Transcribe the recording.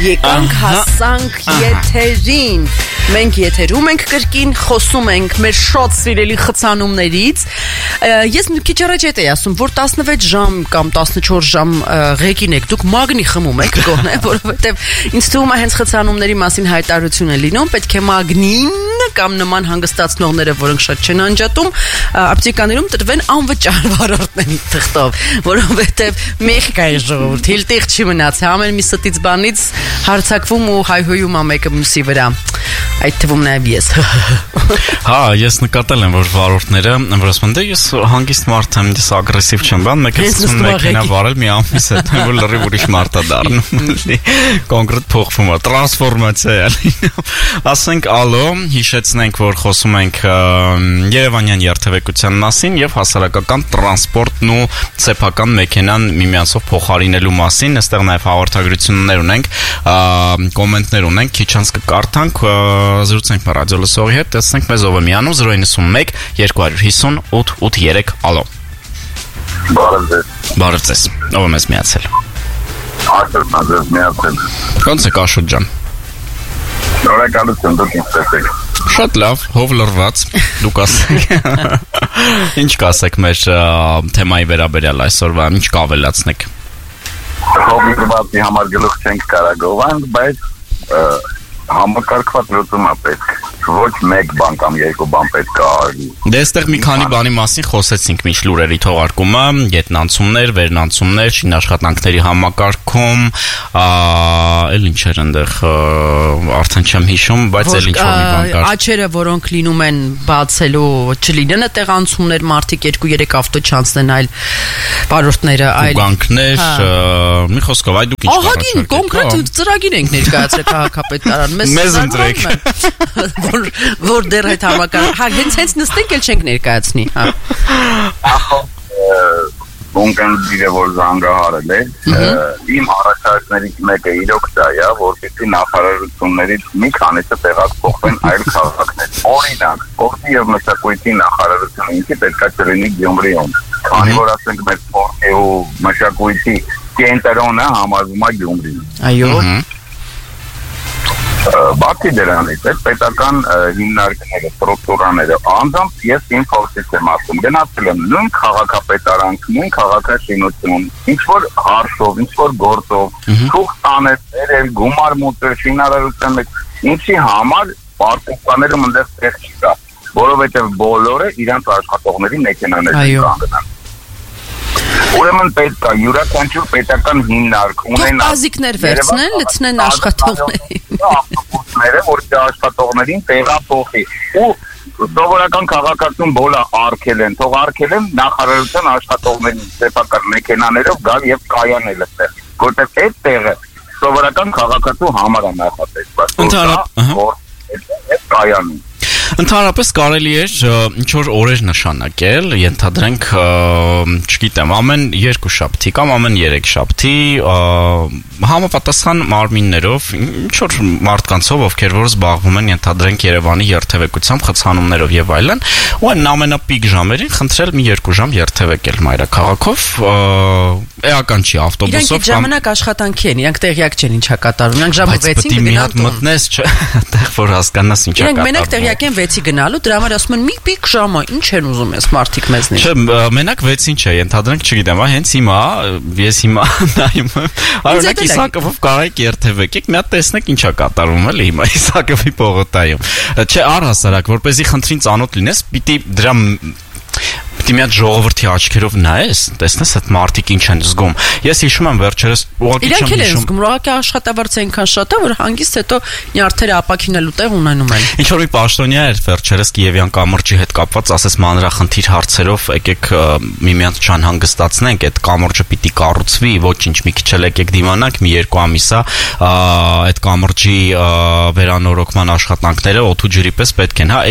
Եկանք հասանք եթերին։ Մենք եթերում ենք կրկին, խոսում ենք մեր շոտ սիրելի խցանումներից։ Ես մի քիչ առաջ էի ասում, որ 16 ժամ կամ 14 ժամ ղեկին եք, դուք մագնի խմում եք գոնե, որովհետև ինձ թվում է հենց խցանումների մասին հայտարարություն է լինում, պետք է մագնին կամ նման հանգստացնողները, որոնք շատ չեն անջատում, ապտեկաներում տրվեն անվճար վարորդների թղթով, որովհետև Մեխիկայի ժողովուրդ հիլտիղ չի մնացել, ամեն մի ստից բանից հարցակվում ու հայհոյում է մեկը մյուսի վրա։ Այդ թվում նաև ես։ Հա, ես նկատել եմ, որ վարորդները, որ ասում են, դե ես հանգիստ մարդ եմ, ես ագրեսիվ չեմ, բան մեկ էսում մեքենա վարել մի ամիս հետ, որ լրիվ ուրիշ մարդ է դառնում, կոնկրետ փոխվում է, տրանսֆորմացիա է լինում։ Ասենք ալո, հիշեցնենք, որ խոսում ենք Երևանյան երթևեկության մասին եւ հասարակական տրանսպորտն ու սեփական մեքենան միմյանցով փոխարինելու մասին, այստեղ նաև հաղորդագրություններ ունենք, կոմենտներ ունենք, քիչ անց կկարդանք, զրուցենք ռադիո լսողի հետ, տեսնենք մեզ ով է միանում 091 250 883 ալո։ Բարև ձեզ։ Ով է մեզ միացել։ Աշոտ միացել։ Ոնց եք Աշոտ ջան։ Շնորհակալություն, դուք ինչպես եք։ Շատ լավ, հով լրված, դուք ասեք։ Ինչ կասեք մեր թեմայի վերաբերյալ այսօրվա, ինչ կավելացնեք։ Հով լրվածի համար գլուխ չենք կարող գովանք, բայց համակարգված լուծում է պետք։ Ոչ մեկ բան կամ երկու բան պետք է արվի։ Դե այստեղ մի քանի բանի մասին խոսեցինք մինչ լուրերի թողարկումը, գետնանցումներ, վերնանցումներ, շինաշխատանքների համակարգում, էլ ինչեր այնտեղ արդեն չեմ հիշում, բայց էլ ինչ-որ մի բան կար։ Աչերը, որոնք լինում են բացելու, չլինեն այդտեղ անցումներ, մարդիկ 2-3 ավտո չանցնեն, այլ վարորդները, այլ ուղանքներ, մի խոսքով, այ դուք ինչ կառաջարկեք։ Ահագին կոնկրետ ծրագիր ենք ներկայացրել քաղաքապետարան, մեզ ընտրեք։ Որ դեռ այդ համակարգ, հա հենց նստենք էլ չենք ներկայացնի, հա։ Ունկնդիրը որ զանգահարել է, իմ առաջարկներից մեկը իրոք դա է, որպեսզի նախարարություններից մի քանիսը տեղափոխվեն այլ քաղաքներ։ Օրինակ, Սպորտի եւ մշակույթի նախարարությունը ինքը պետք է լինի Գյումրիում։ Քանի որ ասենք մեր սպորտի ու մշակույթի կենտրոնը համարվում է Գյումրին։ Այո։ Բացի դրանից, այդ պետական հիմնարկները, ստրուկտուրաները, անձամբ ես իմ փորձից եմ ասում, գնացել եմ նույն քաղաքապետարանք, նույն քաղաքաշինություն, ինչ-որ հարցով, ինչ-որ գործով, թուղթ տանել, գումար մուտել, շինարարության մեջ, ինչի համար պարտականներում ընդեղ տեղ չկա, որովհետև բոլորը իրանց աշխատողների մեքենաներ են կանգնան։ Ուրեմն պետք է յուրաքանչյուր պետական հիմնարկ ունենա ազիկներ վերցնեն, լցնեն աշխատողներին։ Ավտոբուսները, որ աշխատողներին տեղափոխի։ Ու սովորական քաղաքացուն բոլա արկել են, թող արկել են նախարարության աշխատողներին սեփական մեքենաներով գալ եւ կայանել այդտեղ, որտեղ այդ տեղը սովորական քաղաքացու համար է նախատեսված։ Ընդհանրապես կայանում։ Ընդհանրապես կարելի է ինչ-որ օրեր նշանակել, ենթադրենք, չգիտեմ, ամեն 2 շաբթի կամ ամեն 3 շաբթի համապատասխան մարմիններով, ինչ-որ մարդկանցով, ովքեր որ զբաղվում են, ենթադրենք Երևանի երթևեկությամբ, խցանումներով եւ այլն, ու այն ամենապիկ ժամերին խնդրել մի 2 ժամ երթևեկել մայրաքաղաքով, էական չի ավտոբուսով կամ ժամանակ աշխատանքի են, իրանք տեղյակ չեն ինչա կատարում, իրանք ժամը 6-ին կգնան։ Բայց պետք է մի հատ մտնես, տեղ որ հասկանաս ինչա կատարվում։ Իրանք մենակ տեղյակ են 6-ի գնալու, դրա համար ասում են մի պիկ ժամը, ինչ են ուզում ես մարդիկ մեզնից։ Չէ, մենակ 6-ին չէ, ենթադրենք, չգիտեմ, հենց հիմա, ես հիմա նայում եմ, օրինակ Իսակովով կարեք երթևեկեք, մի հատ տեսնեք ինչա կատարվում էլի հիմա Իսակովի պողոտայում։ Չէ, առհասարակ, որպեսզի խնդրին ծանոթ լինես, պիտի դրա Պիտի մի հատ ժողովրդի աչքերով նայես, տեսնես այդ մարդիկ ինչ են զգում։ Ես հիշում եմ վերջերս ուղղակի չեմ հիշում։ Իրանք են զգում, ուղղակի աշխատավարձը այնքան շատ է, որ հանգիստ հետո նյարդերը ապակինելու տեղ ունենում են։ Ինչ որ մի պաշտոնյա էր վերջերս Կիևյան կամուրջի հետ կապված, ասես մանրախնդիր հարցերով եկեք միմյանց չանհանգստացնենք, այդ կամուրջը պիտի կառուցվի, ոչինչ, մի քիչ էլ եկեք դիմանանք, մի 2 ամիս է, այդ կամուրջի վերանորոգման աշխատանքները օդու ջրի պես պետք են, հա,